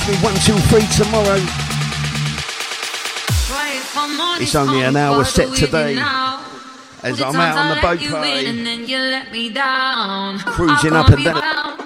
catch me 1 till 3 tomorrow. It's only an hour set today, as I'm out on the boat party, cruising up and down.